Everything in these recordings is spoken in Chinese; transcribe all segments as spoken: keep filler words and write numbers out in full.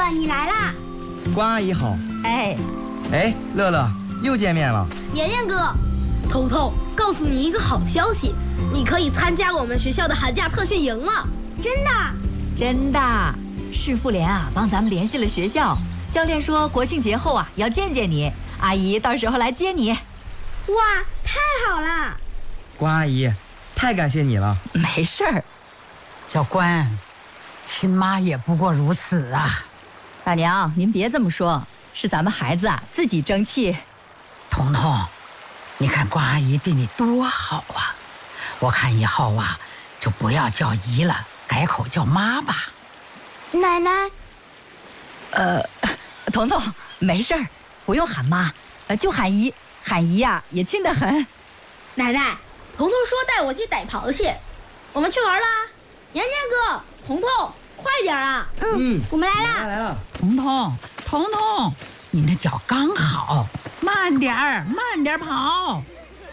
哥，你来啦！ 关阿姨好。 哎， 哎，乐乐又见面了。 年年哥，彤彤，告诉你一个好消息，你可以参加我们学校的寒假特训营了。 真的？ 真的。市妇联啊，帮咱们联系了学校。教练说国庆节后啊要见见你，阿姨到时候来接你。 哇，太好了！ 关阿姨，太感谢你了。 没事儿。 小关，亲妈也不过如此啊。 大娘，您别这么说，是咱们孩子啊自己争气。 彤彤，你看关阿姨对你多好啊！我看以后啊，就不要叫姨了，改口叫妈吧。 奶奶， 呃，彤彤，没事儿，不用喊妈，呃，就喊姨，喊姨呀、啊、也亲得很。 奶奶，彤彤说带我去逮螃蟹，我们去玩啦！年年哥，彤彤，快点啊！ 嗯，我们来啦！ 来了。 彤彤，彤彤，你的脚刚好，慢点儿，慢点跑。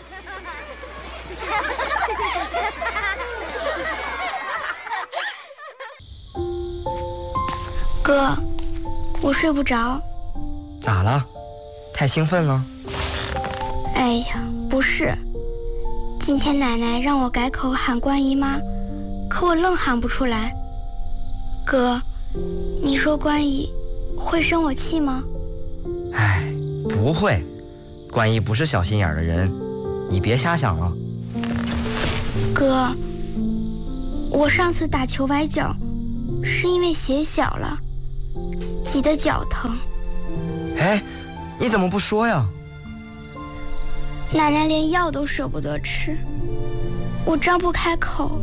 哥，我睡不着。 咋了？太兴奋了？ 哎呀，不是，今天奶奶让我改口喊关姨妈，可我愣喊不出来。哥，你说关姨会生我气吗？ 哎，不会，关姨不是小心眼的人，你别瞎想了。 哥，我上次打球崴脚，是因为鞋小了，挤得脚疼。 哎，你怎么不说呀？ 奶奶连药都舍不得吃，我张不开口。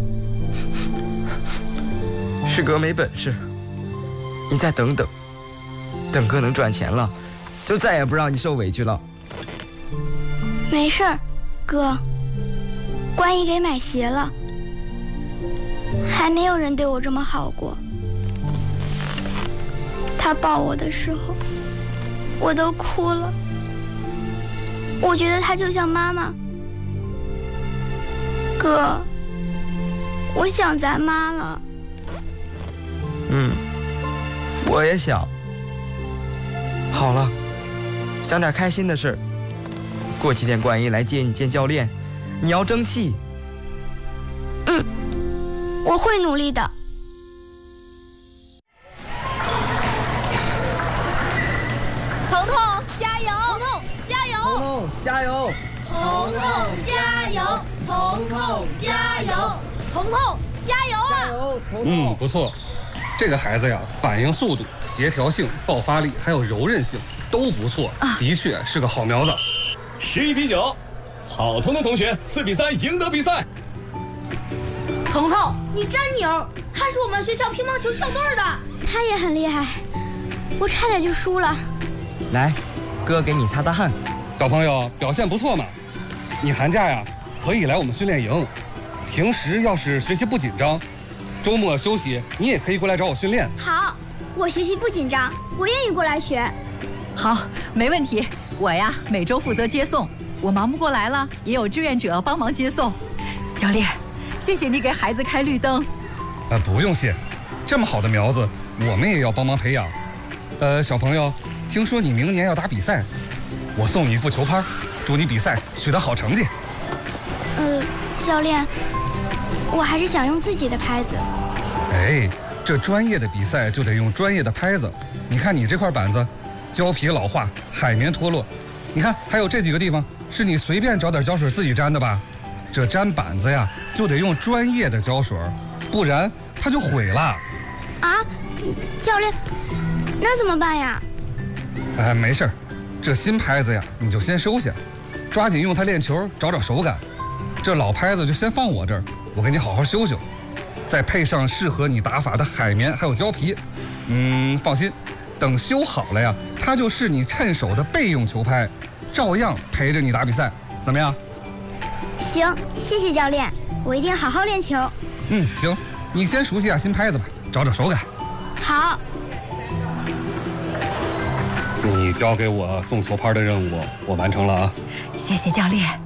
是哥没本事，你再等等，等哥能赚钱了，就再也不让你受委屈了。 没事儿，哥，关姨给买鞋了，还没有人对我这么好过。她抱我的时候，我都哭了。我觉得她就像妈妈。哥，我想咱妈了。 嗯，我也想。好了，想点开心的事儿。过几天关姨来接你见教练，你要争气。 嗯，我会努力的。 彤彤加油！彤彤加油！ 彤彤加油！ 彤彤加油！彤彤加油！彤彤加油啊！ 嗯，不错。这个孩子呀，反应速度、协调性、爆发力还有柔韧性都不错，啊、的确是个好苗子。 十一比九，好彤彤同学四比三赢得比赛。 彤彤，你真牛！他是我们学校乒乓球校队的， 他也很厉害，我差点就输了。 来，哥给你擦擦汗。 小朋友表现不错嘛，你寒假呀可以来我们训练营。平时要是学习不紧张，周末休息你也可以过来找我训练。 好，我学习不紧张，我愿意过来学。 好，没问题。我呀每周负责接送，我忙不过来了，也有志愿者帮忙接送。教练，谢谢你给孩子开绿灯。 呃，不用谢，这么好的苗子，我们也要帮忙培养。呃，小朋友，听说你明年要打比赛，我送你一副球拍，祝你比赛取得好成绩。 呃，教练，我还是想用自己的拍子。 哎，这专业的比赛就得用专业的拍子。你看你这块板子，胶皮老化，海绵脱落。你看还有这几个地方，是你随便找点胶水自己粘的吧？这粘板子呀，就得用专业的胶水，不然它就毁了。 啊，教练，那怎么办呀？ 哎，没事儿，这新拍子呀，你就先收下，抓紧用它练球，找找手感。这老拍子就先放我这儿，我给你好好修修，再配上适合你打法的海绵还有胶皮。嗯，放心，等修好了呀，它就是你趁手的备用球拍，照样陪着你打比赛，怎么样？ 行，谢谢教练，我一定好好练球。 嗯，行，你先熟悉下新拍子吧，找找手感。 好。 你交给我送球拍的任务，我完成了啊！ 谢谢教练。